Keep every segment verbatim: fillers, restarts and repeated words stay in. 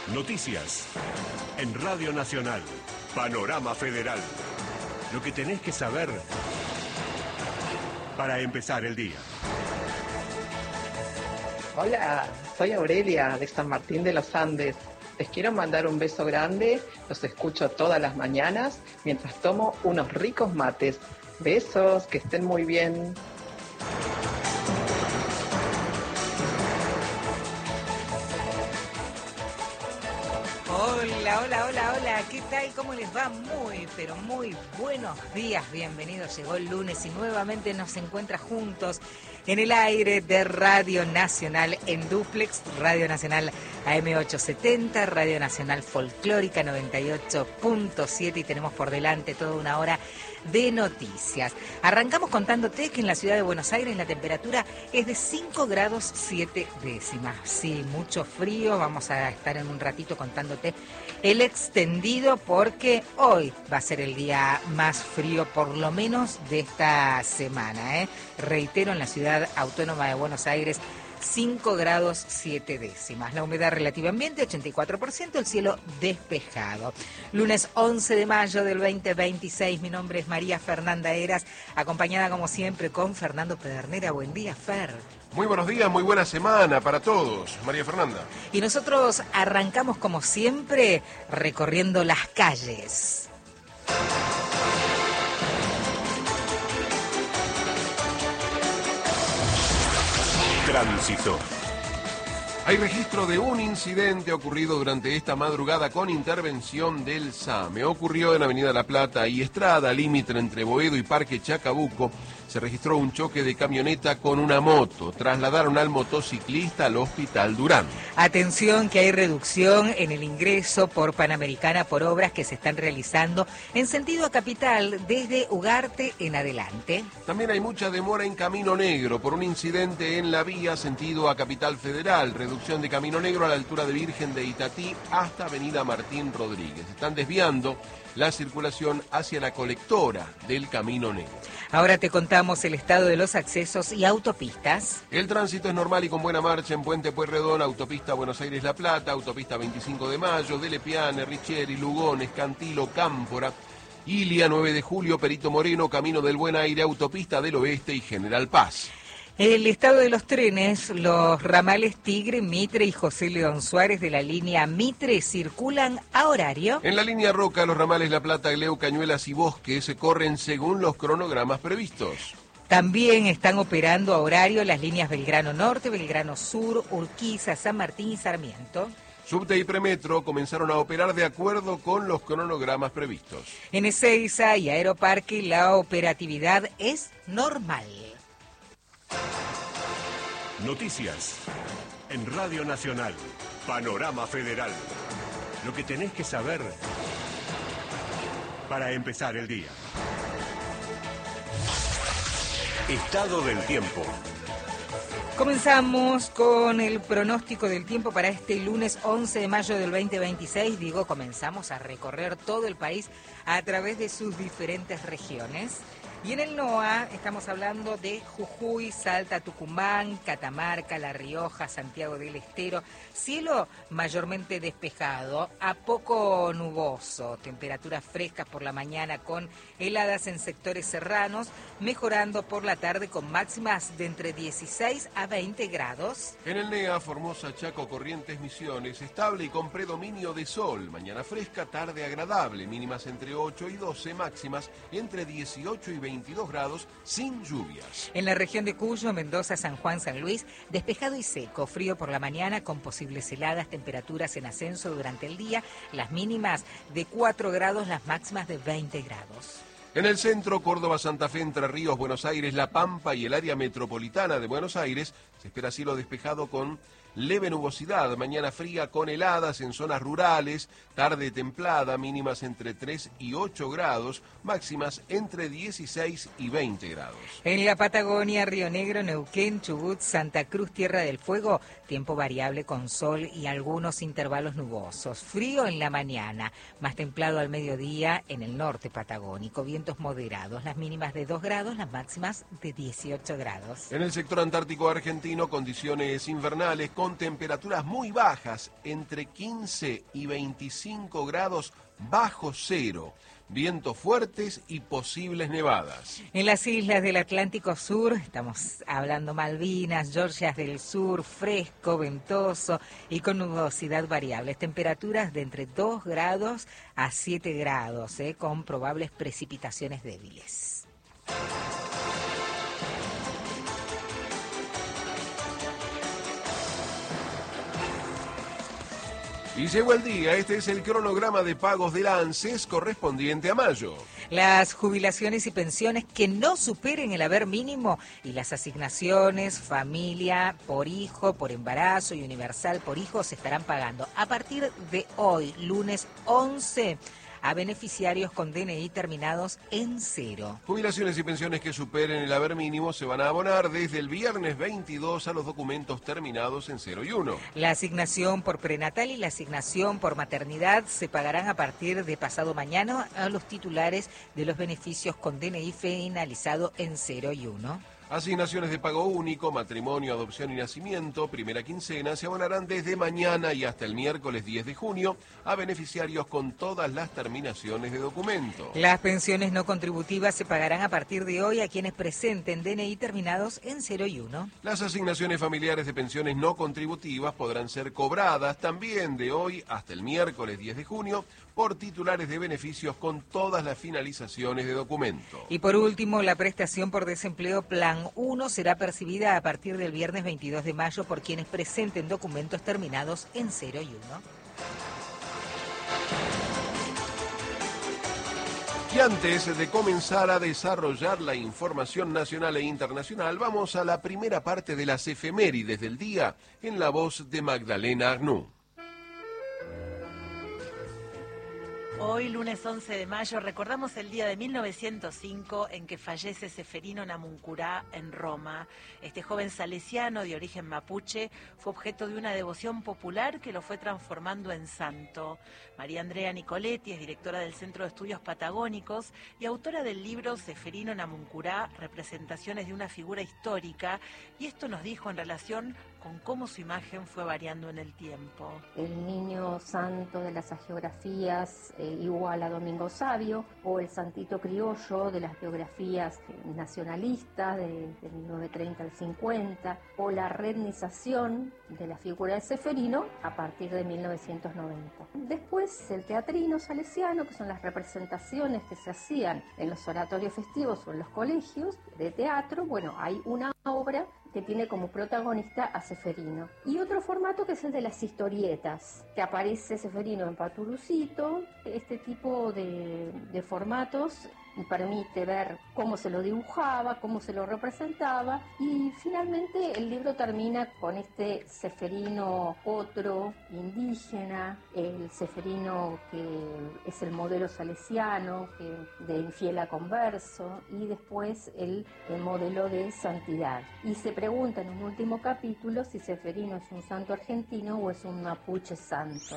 Noticias en Radio Nacional, Panorama Federal. Lo que tenés que saber para empezar el día. Hola, soy Aurelia de San Martín de los Andes. Les quiero mandar un beso grande, los escucho todas las mañanas mientras tomo unos ricos mates. Besos, que estén muy bien. Hola, hola, hola, hola, ¿qué tal? ¿Cómo les va? Muy, pero muy buenos días, bienvenidos. Llegó el lunes y nuevamente nos encuentra juntos en el aire de Radio Nacional en Duplex, Radio Nacional A M ochocientos setenta, Radio Nacional Folclórica noventa y ocho punto siete y tenemos por delante toda una hora de noticias. Arrancamos contándote que en la ciudad de Buenos Aires la temperatura es de cinco grados siete décimas. Sí, mucho frío, vamos a estar en un ratito contándote el extendido porque hoy va a ser el día más frío por lo menos de esta semana, ¿eh? Reitero, en la ciudad autónoma de Buenos Aires, cinco grados siete décimas. La humedad relativa ambiente, ochenta y cuatro por ciento, el cielo despejado. Lunes once de mayo del veinte veintiséis, mi nombre es María Fernanda Heras, acompañada como siempre con Fernando Pedernera. Buen día, Fer. Muy buenos días, muy buena semana para todos, María Fernanda. Y nosotros arrancamos como siempre recorriendo las calles. Tránsito. Hay registro de un incidente ocurrido durante esta madrugada con intervención del SAME. Ocurrió en Avenida La Plata y Estrada, límite entre Boedo y Parque Chacabuco. Se registró un choque de camioneta con una moto. Trasladaron al motociclista al Hospital Durán. Atención que hay reducción en el ingreso por Panamericana por obras que se están realizando en sentido a Capital desde Ugarte en adelante. También hay mucha demora en Camino Negro por un incidente en la vía sentido a Capital Federal. Reducción de Camino Negro a la altura de Virgen de Itatí hasta Avenida Martín Rodríguez. Están desviando la circulación hacia la colectora del Camino Negro. Ahora te contamos el estado de los accesos y autopistas. El tránsito es normal y con buena marcha en Puente Pueyrredón, autopista Buenos Aires-La Plata, autopista veinticinco de mayo, Delepiane, Richeri, Lugones, Cantilo, Cámpora, Ilia, nueve de julio, Perito Moreno, Camino del Buen Aire, autopista del Oeste y General Paz. El estado de los trenes, los ramales Tigre, Mitre y José León Suárez de la línea Mitre circulan a horario. En la línea Roca, los ramales La Plata, Gleu, Cañuelas y Bosque se corren según los cronogramas previstos. También están operando a horario las líneas Belgrano Norte, Belgrano Sur, Urquiza, San Martín y Sarmiento. Subte y Premetro comenzaron a operar de acuerdo con los cronogramas previstos. En Ezeiza y Aeroparque la operatividad es normal. Noticias en Radio Nacional, Panorama Federal. Lo que tenés que saber para empezar el día. Estado del tiempo. Comenzamos con el pronóstico del tiempo para este lunes once de mayo del veinte veintiséis. Digo, comenzamos a recorrer todo el país a través de sus diferentes regiones. Y en el NOA estamos hablando de Jujuy, Salta, Tucumán, Catamarca, La Rioja, Santiago del Estero. Cielo mayormente despejado, a poco nuboso. Temperaturas frescas por la mañana con heladas en sectores serranos, mejorando por la tarde con máximas de entre dieciséis a veinte grados. En el NEA, Formosa, Chaco, Corrientes, Misiones, estable y con predominio de sol. Mañana fresca, tarde agradable, mínimas entre ocho y doce, máximas entre dieciocho y veintidós grados, sin lluvias. En la región de Cuyo, Mendoza, San Juan, San Luis, despejado y seco, frío por la mañana con posibles heladas, temperaturas en ascenso durante el día, las mínimas de cuatro grados, las máximas de veinte grados. En el centro, Córdoba, Santa Fe, Entre Ríos, Buenos Aires, La Pampa y el área metropolitana de Buenos Aires, se espera cielo despejado con leve nubosidad, mañana fría con heladas en zonas rurales, tarde templada, mínimas entre tres y ocho grados, máximas entre dieciséis y veinte grados. En la Patagonia, Río Negro, Neuquén, Chubut, Santa Cruz, Tierra del Fuego, tiempo variable con sol y algunos intervalos nubosos. Frío en la mañana, más templado al mediodía en el norte patagónico, vientos moderados, las mínimas de dos grados, las máximas de dieciocho grados. En el sector antártico argentino, condiciones invernales con con temperaturas muy bajas, entre quince y veinticinco grados bajo cero. Vientos fuertes y posibles nevadas. En las islas del Atlántico Sur, estamos hablando Malvinas, Georgias del Sur, fresco, ventoso y con nubosidad variable. Temperaturas de entre dos grados a siete grados, eh, con probables precipitaciones débiles. Y llegó el día, este es el cronograma de pagos del ANSES correspondiente a mayo. Las jubilaciones y pensiones que no superen el haber mínimo y las asignaciones, familia por hijo, por embarazo y universal por hijo se estarán pagando a partir de hoy, lunes once, a beneficiarios con D N I terminados en cero. Jubilaciones y pensiones que superen el haber mínimo se van a abonar desde el viernes veintidós a los documentos terminados en cero y uno. La asignación por prenatal y la asignación por maternidad se pagarán a partir de pasado mañana a los titulares de los beneficios con D N I finalizado en cero y uno. Asignaciones de pago único, matrimonio, adopción y nacimiento, primera quincena, se abonarán desde mañana y hasta el miércoles diez de junio a beneficiarios con todas las terminaciones de documento. Las pensiones no contributivas se pagarán a partir de hoy a quienes presenten D N I terminados en cero y uno. Las asignaciones familiares de pensiones no contributivas podrán ser cobradas también de hoy hasta el miércoles diez de junio por titulares de beneficios con todas las finalizaciones de documento. Y por último, la prestación por desempleo Plan uno será percibida a partir del viernes veintidós de mayo por quienes presenten documentos terminados en cero y uno. Y antes de comenzar a desarrollar la información nacional e internacional, vamos a la primera parte de las efemérides del día en la voz de Magdalena Arnú. Hoy, lunes once de mayo, recordamos el día de mil novecientos cinco en que fallece Ceferino Namuncurá en Roma. Este joven salesiano de origen mapuche fue objeto de una devoción popular que lo fue transformando en santo. María Andrea Nicoletti es directora del Centro de Estudios Patagónicos y autora del libro Ceferino Namuncurá, representaciones de una figura histórica, y esto nos dijo en relación con cómo su imagen fue variando en el tiempo. El niño santo de las hagiografías eh, igual a Domingo Savio, o el santito criollo de las biografías nacionalistas de, de mil novecientos treinta al cincuenta, o la rednización de la figura de Ceferino a partir de mil novecientos noventa. Después el teatrino salesiano, que son las representaciones que se hacían en los oratorios festivos o en los colegios de teatro. Bueno, hay una obra que tiene como protagonista a Ceferino. Y otro formato que es el de las historietas, que aparece Ceferino en Paturucito. Este tipo de, de formatos permite ver cómo se lo dibujaba, cómo se lo representaba, y finalmente el libro termina con este Ceferino otro, indígena, el Ceferino que es el modelo salesiano, que de infiel a converso, y después el, el modelo de santidad. Y se pregunta en un último capítulo si Ceferino es un santo argentino o es un mapuche santo.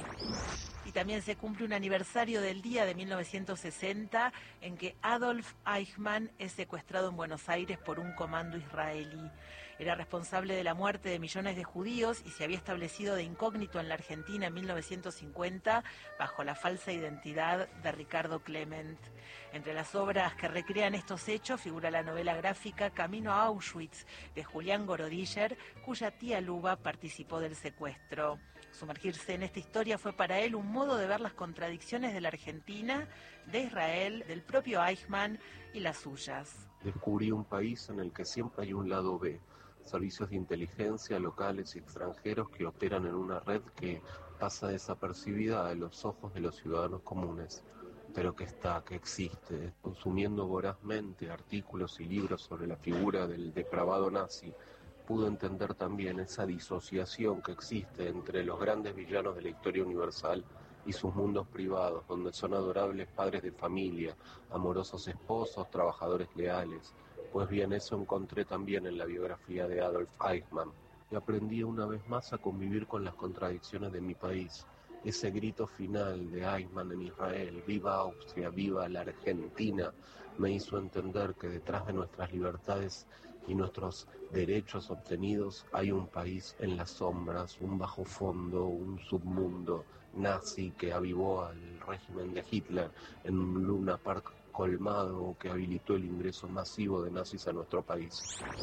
Y también se cumple un aniversario del día de mil novecientos sesenta en que Adolf Eichmann es secuestrado en Buenos Aires por un comando israelí. Era responsable de la muerte de millones de judíos y se había establecido de incógnito en la Argentina en mil novecientos cincuenta bajo la falsa identidad de Ricardo Clement. Entre las obras que recrean estos hechos figura la novela gráfica Camino a Auschwitz de Julián Gorodiller, cuya tía Luba participó del secuestro. Sumergirse en esta historia fue para él un modo de ver las contradicciones de la Argentina, de Israel, del propio Eichmann y las suyas. Descubrí un país en el que siempre hay un lado B, servicios de inteligencia locales y extranjeros que operan en una red que pasa desapercibida a los ojos de los ciudadanos comunes, pero que está, que existe, consumiendo vorazmente artículos y libros sobre la figura del depravado nazi. Pudo entender también esa disociación que existe entre los grandes villanos de la historia universal y sus mundos privados, donde son adorables padres de familia, amorosos esposos, trabajadores leales. Pues bien, eso encontré también en la biografía de Adolf Eichmann. Y aprendí una vez más a convivir con las contradicciones de mi país. Ese grito final de Eichmann en Israel, viva Austria, viva la Argentina, me hizo entender que detrás de nuestras libertades y nuestros derechos obtenidos, hay un país en las sombras, un bajo fondo, un submundo nazi que avivó al régimen de Hitler en un Luna Park colmado que habilitó el ingreso masivo de nazis a nuestro país.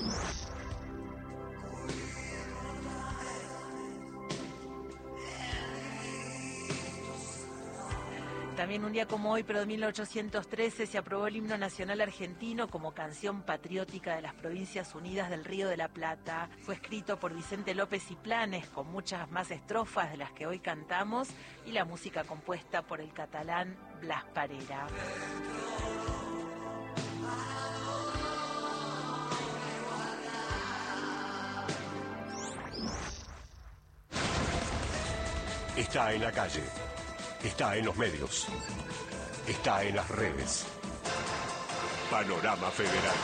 También un día como hoy, pero de mil ochocientos trece, se aprobó el himno nacional argentino como canción patriótica de las Provincias Unidas del Río de la Plata. Fue escrito por Vicente López y Planes, con muchas más estrofas de las que hoy cantamos, y la música compuesta por el catalán Blas Parera. Está en la calle. Está en los medios. Está en las redes. Panorama Federal.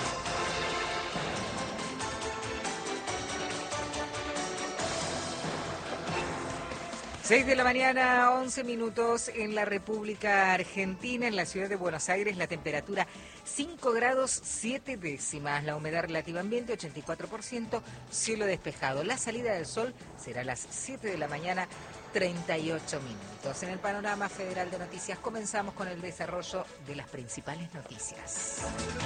seis de la mañana, once minutos en la República Argentina, en la ciudad de Buenos Aires, la temperatura cinco grados siete décimas, la humedad relativa ambiente ochenta y cuatro por ciento, cielo despejado. La salida del sol será a las siete de la mañana, treinta y ocho minutos. En el Panorama Federal de Noticias comenzamos con el desarrollo de las principales noticias.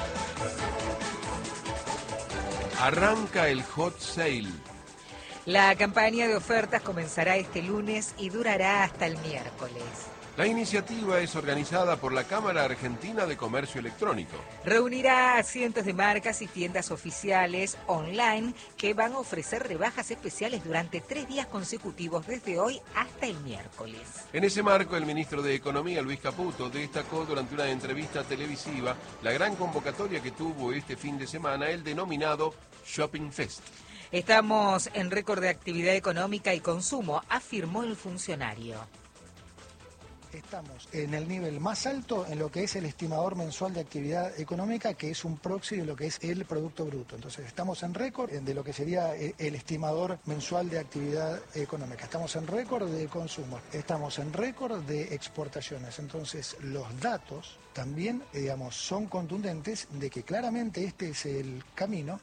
Arranca el hot sale. La campaña de ofertas comenzará este lunes y durará hasta el miércoles. La iniciativa es organizada por la Cámara Argentina de Comercio Electrónico. Reunirá a cientos de marcas y tiendas oficiales online que van a ofrecer rebajas especiales durante tres días consecutivos desde hoy hasta el miércoles. En ese marco, el ministro de Economía, Luis Caputo, destacó durante una entrevista televisiva la gran convocatoria que tuvo este fin de semana el denominado Shopping Fest. Estamos en récord de actividad económica y consumo, afirmó el funcionario. Estamos en el nivel más alto en lo que es el estimador mensual de actividad económica, que es un proxy de lo que es el Producto Bruto. Entonces estamos en récord de lo que sería el estimador mensual de actividad económica. Estamos en récord de consumo, estamos en récord de exportaciones. Entonces los datos también, digamos, son contundentes de que claramente este es el camino.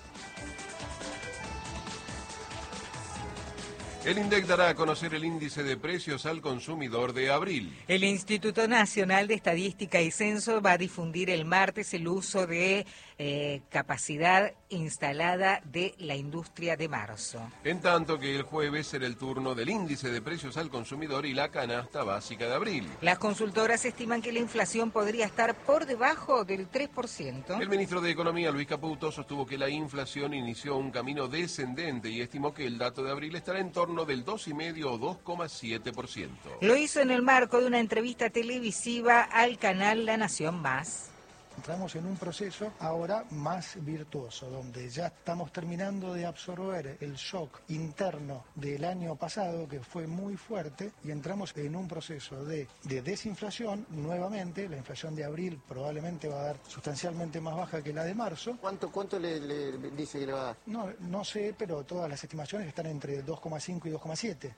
El INDEC dará a conocer el índice de precios al consumidor de abril. El Instituto Nacional de Estadística y Censo va a difundir el martes el uso de eh, capacidad instalada de la industria de marzo. En tanto que el jueves será el turno del índice de precios al consumidor y la canasta básica de abril. Las consultoras estiman que la inflación podría estar por debajo del tres por ciento. El ministro de Economía, Luis Caputo, sostuvo que la inflación inició un camino descendente y estimó que el dato de abril estará en torno del dos coma cinco o dos coma siete por ciento. Lo hizo en el marco de una entrevista televisiva al canal La Nación Más. Entramos en un proceso ahora más virtuoso, donde ya estamos terminando de absorber el shock interno del año pasado, que fue muy fuerte, y entramos en un proceso de, de desinflación nuevamente. La inflación de abril probablemente va a dar sustancialmente más baja que la de marzo. ¿Cuánto, cuánto le, le dice que le va a dar? No, no sé, pero todas las estimaciones están entre dos coma cinco y dos coma siete.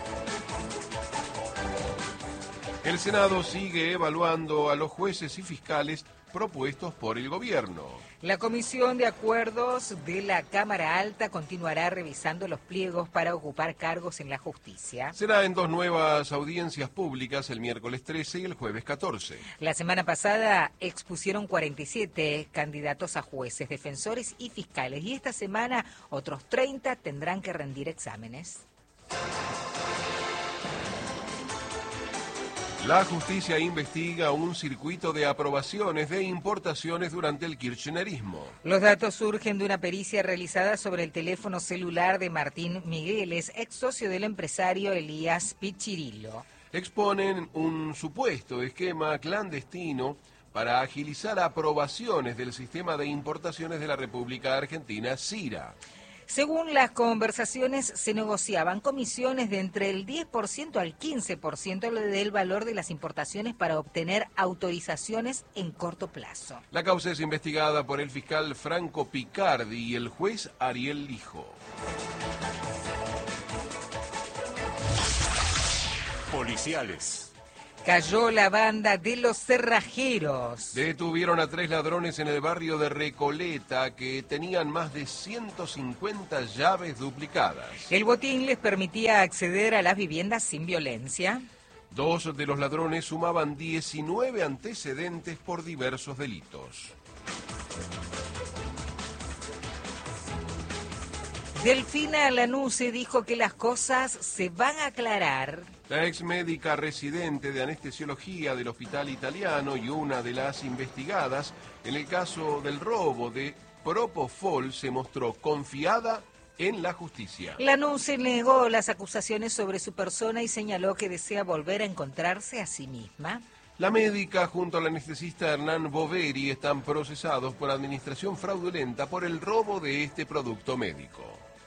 El Senado sigue evaluando a los jueces y fiscales propuestos por el gobierno. La Comisión de Acuerdos de la Cámara Alta continuará revisando los pliegos para ocupar cargos en la justicia. Será en dos nuevas audiencias públicas, el miércoles trece y el jueves catorce. La semana pasada expusieron cuarenta y siete candidatos a jueces, defensores y fiscales, y esta semana otros treinta tendrán que rendir exámenes. La justicia investiga un circuito de aprobaciones de importaciones durante el kirchnerismo. Los datos surgen de una pericia realizada sobre el teléfono celular de Martín Migueles, ex socio del empresario Elías Pichirilo. Exponen un supuesto esquema clandestino para agilizar aprobaciones del sistema de importaciones de la República Argentina, CIRA. Según las conversaciones, se negociaban comisiones de entre el diez por ciento al quince por ciento del valor de las importaciones para obtener autorizaciones en corto plazo. La causa es investigada por el fiscal Franco Picardi y el juez Ariel Lijo. Policiales. Cayó la banda de los cerrajeros. Detuvieron a tres ladrones en el barrio de Recoleta que tenían más de ciento cincuenta llaves duplicadas. El botín les permitía acceder a las viviendas sin violencia. Dos de los ladrones sumaban diecinueve antecedentes por diversos delitos. Delfina Lanuse dijo que las cosas se van a aclarar. La ex médica residente de anestesiología del hospital italiano y una de las investigadas en el caso del robo de Propofol se mostró confiada en la justicia. Lanuse negó las acusaciones sobre su persona y señaló que desea volver a encontrarse a sí misma. La médica junto al anestesista Hernán Boveri están procesados por administración fraudulenta por el robo de este producto médico.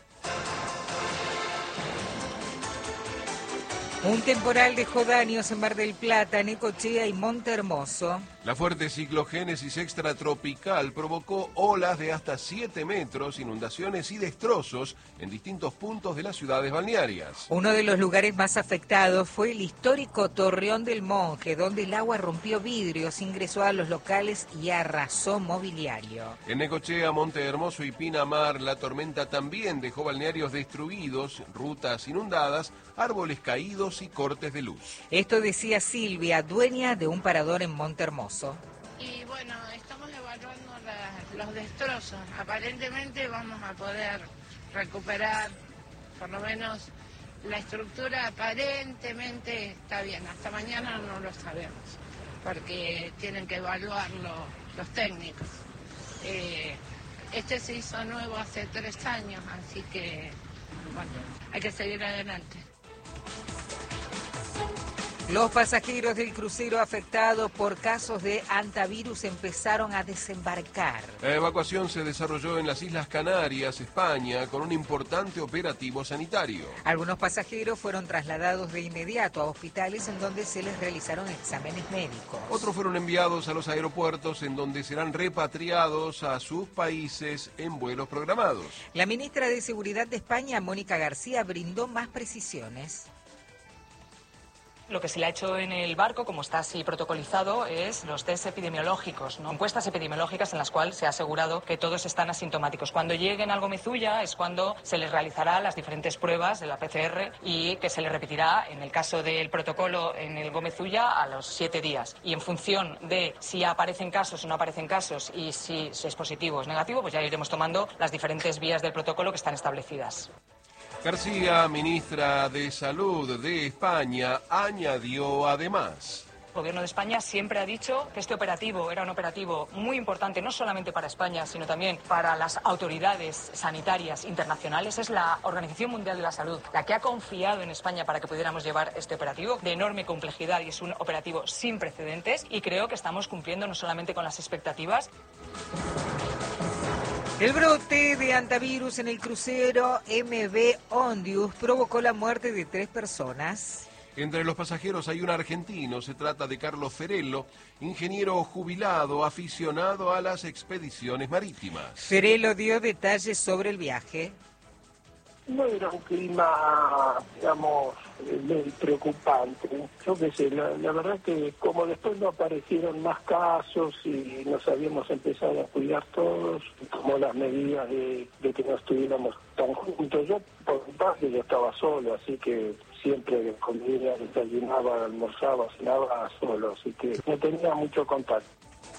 Un temporal dejó daños en Mar del Plata, Necochea y Monte Hermoso. La fuerte ciclogénesis extratropical provocó olas de hasta siete metros, inundaciones y destrozos en distintos puntos de las ciudades balnearias. Uno de los lugares más afectados fue el histórico Torreón del Monje, donde el agua rompió vidrios, ingresó a los locales y arrasó mobiliario. En Necochea, Monte Hermoso y Pinamar, la tormenta también dejó balnearios destruidos, rutas inundadas, árboles caídos y cortes de luz. Esto decía Silvia, dueña de un parador en Monte Hermoso. Y bueno, estamos evaluando la, los destrozos. Aparentemente vamos a poder recuperar, por lo menos la estructura aparentemente está bien. Hasta mañana no lo sabemos, porque tienen que evaluarlo los técnicos. Eh, este se hizo nuevo hace tres años, así que bueno, hay que seguir adelante. Los pasajeros del crucero afectados por casos de hantavirus empezaron a desembarcar. La evacuación se desarrolló en las Islas Canarias, España, con un importante operativo sanitario. Algunos pasajeros fueron trasladados de inmediato a hospitales en donde se les realizaron exámenes médicos. Otros fueron enviados a los aeropuertos en donde serán repatriados a sus países en vuelos programados. La ministra de Seguridad de España, Mónica García, brindó más precisiones. Lo que se le ha hecho en el barco, como está así protocolizado, es los test epidemiológicos, ¿no? Encuestas epidemiológicas en las cuales se ha asegurado que todos están asintomáticos. Cuando lleguen al Gomezulla es cuando se les realizará las diferentes pruebas de la P C R y que se les repetirá, en el caso del protocolo en el Gomezulla, a los siete días. Y en función de si aparecen casos o no aparecen casos y si es positivo o es negativo, pues ya iremos tomando las diferentes vías del protocolo que están establecidas. García, ministra de Salud de España, añadió además: El Gobierno de España siempre ha dicho que este operativo era un operativo muy importante, no solamente para España, sino también para las autoridades sanitarias internacionales. Es la Organización Mundial de la Salud la que ha confiado en España para que pudiéramos llevar este operativo de enorme complejidad, y es un operativo sin precedentes, y creo que estamos cumpliendo no solamente con las expectativas. El brote de hantavirus en el crucero M V Ondius provocó la muerte de tres personas. Entre los pasajeros hay un argentino, se trata de Carlos Ferello, ingeniero jubilado, aficionado a las expediciones marítimas. Ferello dio detalles sobre el viaje. No era un clima, digamos, muy preocupante. Yo qué sé, la, la verdad que como después no aparecieron más casos y nos habíamos empezado a cuidar todos, tomó las medidas de, de que no estuviéramos tan juntos. Yo, por mi parte, yo estaba solo, así que siempre comía, desayunaba, almorzaba, cenaba solo, así que no tenía mucho contacto.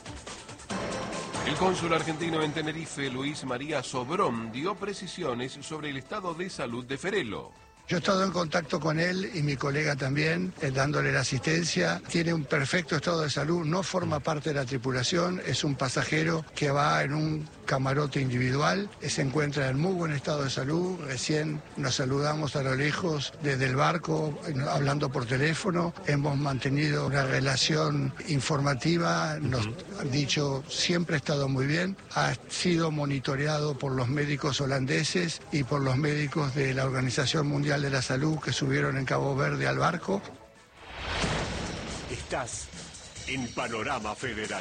El cónsul argentino en Tenerife, Luis María Sobrón, dio precisiones sobre el estado de salud de Ferello. Yo he estado en contacto con él y mi colega también, eh, dándole la asistencia. Tiene un perfecto estado de salud, no forma parte de la tripulación, es un pasajero que va en un camarote individual, eh, se encuentra en muy buen estado de salud. Recién nos saludamos a lo lejos desde el barco, eh, hablando por teléfono. Hemos mantenido una relación informativa, nos han dicho siempre ha estado muy bien. Ha sido monitoreado por los médicos holandeses y por los médicos de la Organización Mundial de la Salud que subieron en Cabo Verde al barco. Estás en Panorama Federal.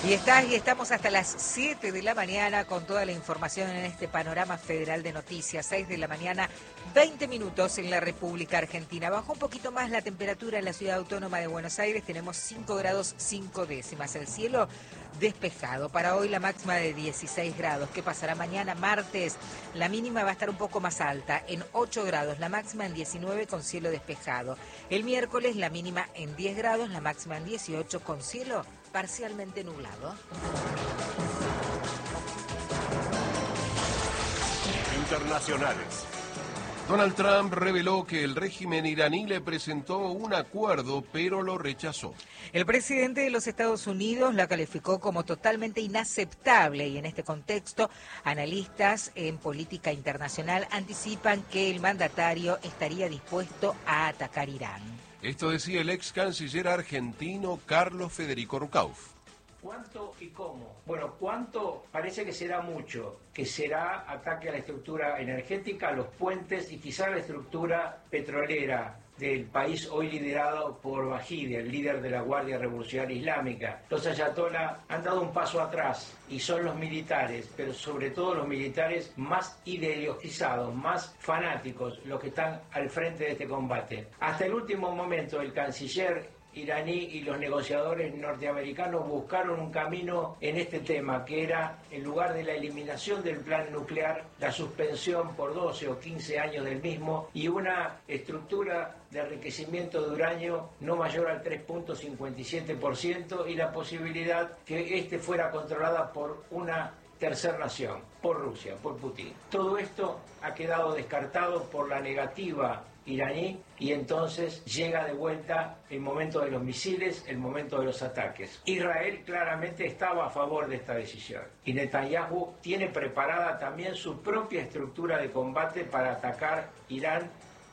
Y estás y estamos hasta las siete de la mañana con toda la información en este panorama federal de noticias. seis de la mañana, veinte minutos en la República Argentina. Bajó un poquito más la temperatura en la ciudad autónoma de Buenos Aires. Tenemos cinco grados cinco décimas. El cielo despejado. Para hoy la máxima de dieciséis grados. ¿Qué pasará mañana, martes? La mínima va a estar un poco más alta, en ocho grados. La máxima en diecinueve con cielo despejado. El miércoles la mínima en diez grados, la máxima en dieciocho con cielo parcialmente nublado. Internacionales. Donald Trump reveló que el régimen iraní le presentó un acuerdo, pero lo rechazó. El presidente de los Estados Unidos la calificó como totalmente inaceptable y en este contexto, analistas en política internacional anticipan que el mandatario estaría dispuesto a atacar Irán. Esto decía el ex canciller argentino Carlos Federico Rucauf. ¿Cuánto y cómo? Bueno, cuánto parece que será mucho, que será ataque a la estructura energética, a los puentes y quizá a la estructura petrolera del país hoy liderado por Baghdadi, el líder de la Guardia Revolucionaria Islámica. Los ayatolá han dado un paso atrás y son los militares, pero sobre todo los militares más ideologizados, más fanáticos, los que están al frente de este combate. Hasta el último momento el canciller iraní y los negociadores norteamericanos buscaron un camino en este tema, que era, en lugar de la eliminación del plan nuclear, la suspensión por doce o quince años del mismo y una estructura de enriquecimiento de uranio no mayor al tres punto cincuenta y siete por ciento y la posibilidad que este fuera controlada por una tercera nación, por Rusia, por Putin. Todo esto ha quedado descartado por la negativa iraní y entonces llega de vuelta el momento de los misiles, el momento de los ataques. Israel claramente estaba a favor de esta decisión y Netanyahu tiene preparada también su propia estructura de combate para atacar Irán.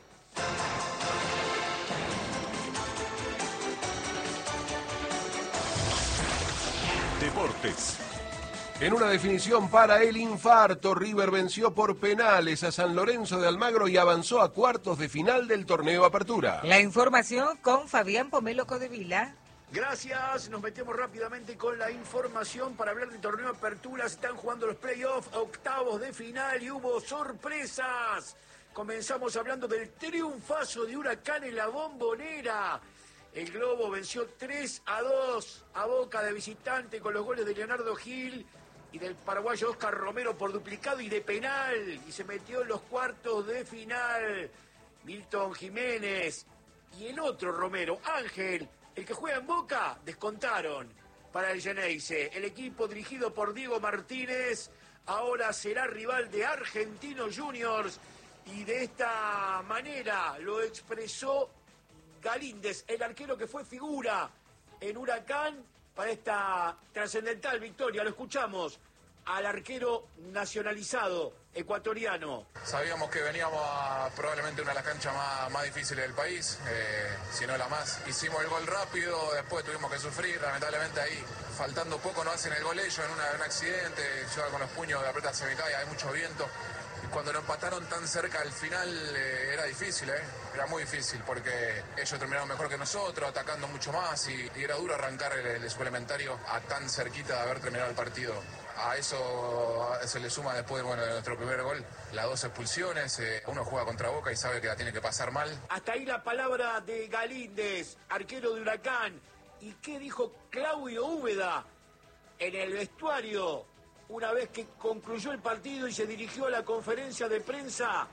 Deportes. En una definición para el infarto, River venció por penales a San Lorenzo de Almagro y avanzó a cuartos de final del torneo Apertura. La información con Fabián Pomelo Codevila. Gracias, nos metemos rápidamente con la información para hablar del torneo Apertura. Se están jugando los playoffs, octavos de final y hubo sorpresas. Comenzamos hablando del triunfazo de Huracán en la Bombonera. El Globo venció tres a dos a Boca de visitante con los goles de Leonardo Gil y del paraguayo Oscar Romero por duplicado y de penal. Y se metió en los cuartos de final Milton Jiménez y el otro Romero, Ángel, el que juega en Boca, descontaron para el Geneise. El equipo dirigido por Diego Martínez ahora será rival de Argentinos Juniors y de esta manera lo expresó Galíndez, el arquero que fue figura en Huracán para esta trascendental victoria. Lo escuchamos al arquero nacionalizado ecuatoriano. Sabíamos que veníamos a probablemente una de las canchas más, más difíciles del país, eh, si no la más. Hicimos el gol rápido, después tuvimos que sufrir, lamentablemente ahí, faltando poco nos hacen el gol ellos en, una, en un accidente, yo con los puños de aprieta se me cae, hay mucho viento. Cuando lo empataron tan cerca al final eh, era difícil, eh. era muy difícil porque ellos terminaron mejor que nosotros, atacando mucho más y, y era duro arrancar el, el suplementario a tan cerquita de haber terminado el partido. A eso se le suma después bueno, de nuestro primer gol, las dos expulsiones, eh, uno juega contra Boca y sabe que la tiene que pasar mal. Hasta ahí la palabra de Galíndez, arquero de Huracán. ¿Y qué dijo Claudio Úbeda en el vestuario? Una vez que concluyó el partido y se dirigió a la conferencia de prensa,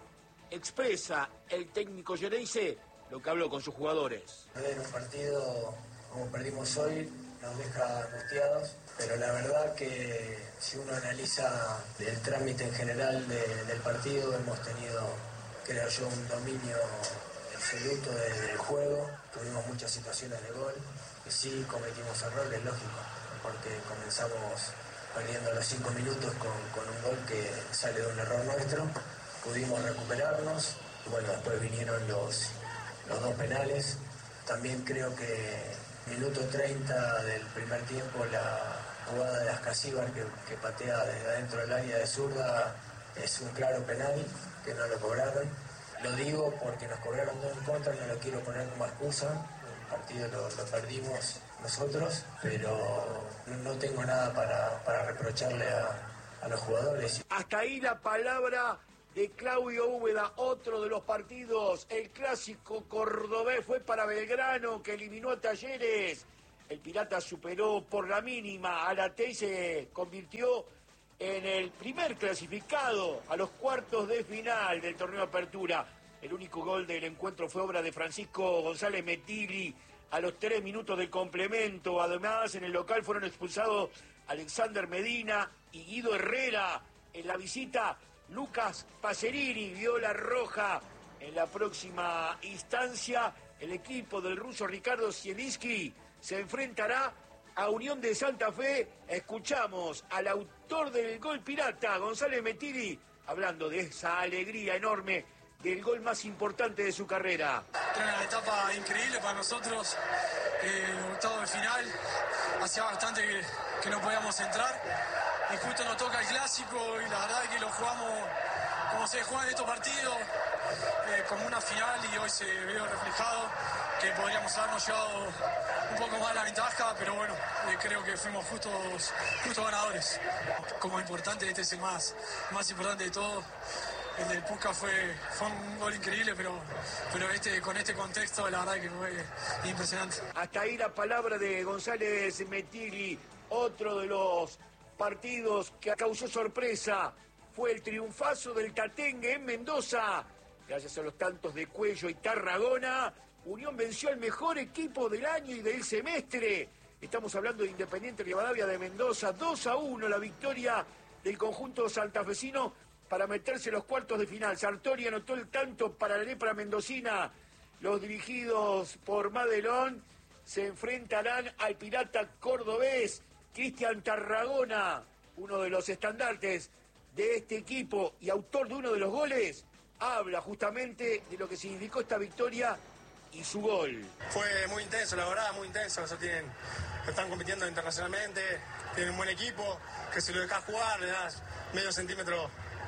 expresa el técnico Geneise lo que habló con sus jugadores. En un partido como perdimos hoy nos deja angustiados, pero la verdad que si uno analiza el trámite en general de, del partido, hemos tenido, creo yo, un dominio absoluto de, del juego, tuvimos muchas situaciones de gol, que sí cometimos errores, lógico, porque comenzamos perdiendo los cinco minutos con, con un gol que sale de un error nuestro, pudimos recuperarnos, y bueno, después vinieron los, los dos penales. También creo que minuto treinta del primer tiempo la jugada de Ascasíbar que, que patea desde adentro del área de zurda es un claro penal que no lo cobraron. Lo digo porque nos cobraron dos en contra, no lo quiero poner como excusa, el partido lo, lo perdimos nosotros, pero no tengo nada para, para reprocharle a, a los jugadores. Hasta ahí la palabra de Claudio Úbeda. Otro de los partidos, el clásico cordobés, fue para Belgrano, que eliminó a Talleres. El Pirata superó por la mínima a la T y se convirtió en el primer clasificado a los cuartos de final del torneo Apertura. El único gol del encuentro fue obra de Francisco González Metilli a los tres minutos del complemento. Además, en el local fueron expulsados Alexander Medina y Guido Herrera. En la visita, Lucas Pacerini vio la roja. En la próxima instancia, el equipo del ruso Ricardo Zielinski se enfrentará a Unión de Santa Fe. Escuchamos al autor del gol pirata, González Metilli, hablando de esa alegría enorme del gol más importante de su carrera. Una etapa increíble para nosotros, eh, octavo de final, hacía bastante que, que no podíamos entrar y justo nos toca el clásico y la verdad es que lo jugamos como se juegan estos partidos, eh, como una final, y hoy se vio reflejado que podríamos habernos llevado un poco más la ventaja, pero bueno, eh, creo que fuimos justos, justos ganadores. Como importante, este es el más, más importante de todo. El del Puska fue, fue un gol increíble, pero, pero este, con este contexto la verdad que fue impresionante. Hasta ahí la palabra de González Metilli. Otro de los partidos que causó sorpresa fue el triunfazo del Tatengue en Mendoza. Gracias a los tantos de Cuello y Tarragona, Unión venció al mejor equipo del año y del semestre. Estamos hablando de Independiente Rivadavia de Mendoza. dos a uno la victoria del conjunto santafesino para meterse en los cuartos de final. Sartori anotó el tanto para la lepra mendocina. Los dirigidos por Madelón se enfrentarán al Pirata cordobés. Cristian Tarragona, uno de los estandartes de este equipo y autor de uno de los goles, habla justamente de lo que significó esta victoria y su gol. Fue muy intenso, la verdad, muy intenso. O sea, tienen, están compitiendo internacionalmente, tienen un buen equipo, que si lo dejas jugar, le das medio centímetro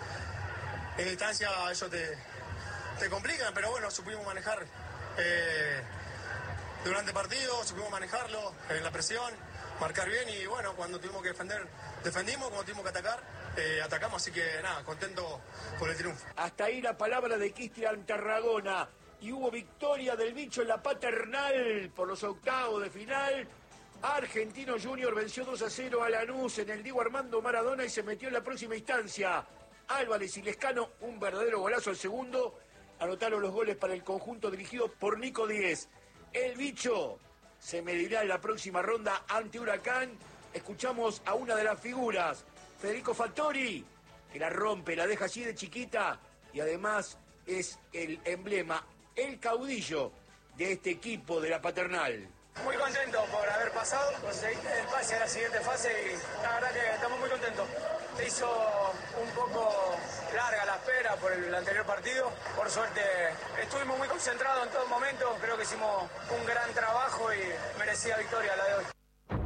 en distancia, ellos te, te complican, pero bueno, supimos manejar eh, durante el partido, supimos manejarlo en la presión, marcar bien y bueno, cuando tuvimos que defender, defendimos, cuando tuvimos que atacar, eh, atacamos, así que nada, contento por el triunfo. Hasta ahí la palabra de Cristian Tarragona. Y hubo victoria del bicho en la Paternal por los octavos de final. Argentino Junior venció dos a cero a Lanús en el Diego Armando Maradona y se metió en la próxima instancia. Álvarez y Lescano, un verdadero golazo al segundo. Anotaron los goles para el conjunto dirigido por Nico Díez. El bicho se medirá en la próxima ronda ante Huracán. Escuchamos a una de las figuras, Federico Fattori, que la rompe, la deja así de chiquita y además es el emblema, el caudillo de este equipo de la Paternal. Muy contento por haber pasado, conseguir el pase a la siguiente fase y la verdad que estamos muy contentos. Se hizo un poco larga la espera por el anterior partido. Por suerte estuvimos muy concentrados en todo momento. Creo que hicimos un gran trabajo y merecida victoria la de hoy.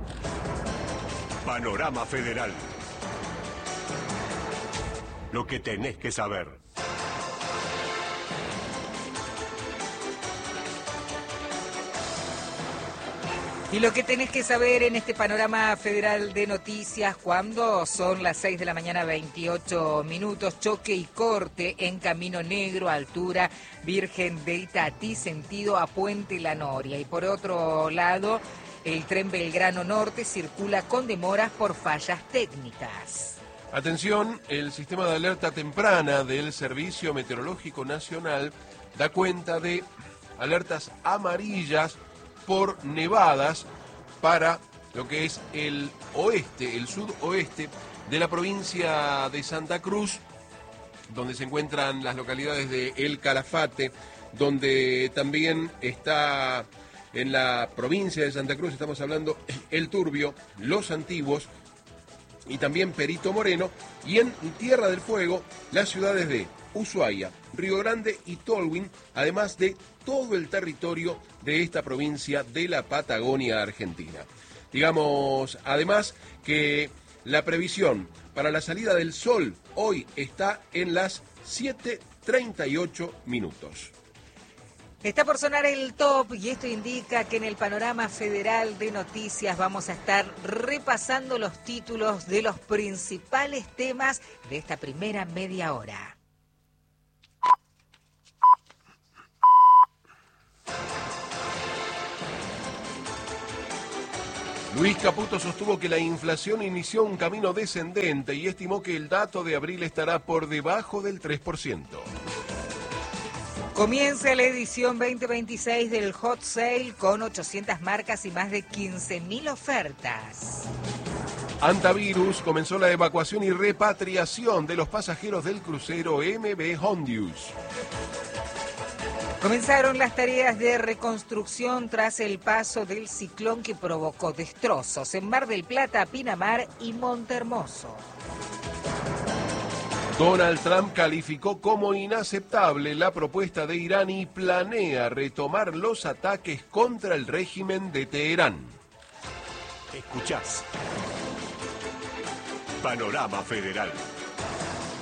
Panorama Federal. Lo que tenés que saber. Y lo que tenés que saber en este panorama federal de noticias, cuando son las seis de la mañana, veintiocho minutos, choque y corte en Camino Negro, altura Virgen de Itatí, sentido a Puente La Noria. Y por otro lado, el tren Belgrano Norte circula con demoras por fallas técnicas. Atención, el sistema de alerta temprana del Servicio Meteorológico Nacional da cuenta de alertas amarillas por nevadas para lo que es el oeste, el sudoeste de la provincia de Santa Cruz, donde se encuentran las localidades de El Calafate, donde también está en la provincia de Santa Cruz, estamos hablando El Turbio, Los Antiguos y también Perito Moreno, y en Tierra del Fuego, las ciudades de Ushuaia, Río Grande y Tolwyn, además de todo el territorio de esta provincia de la Patagonia Argentina. Digamos, además, que la previsión para la salida del sol hoy está en las siete treinta y ocho minutos. Está por sonar el top y esto indica que en el panorama federal de noticias vamos a estar repasando los títulos de los principales temas de esta primera media hora. Luis Caputo sostuvo que la inflación inició un camino descendente y estimó que el dato de abril estará por debajo del tres por ciento. Comienza la edición veinte veintiséis del Hot Sale con ochocientas marcas y más de quince mil ofertas. Antavirus comenzó la evacuación y repatriación de los pasajeros del crucero M V Hondius. Comenzaron las tareas de reconstrucción tras el paso del ciclón que provocó destrozos en Mar del Plata, Pinamar y Montehermoso. Donald Trump calificó como inaceptable la propuesta de Irán y planea retomar los ataques contra el régimen de Teherán. Escuchás Panorama Federal.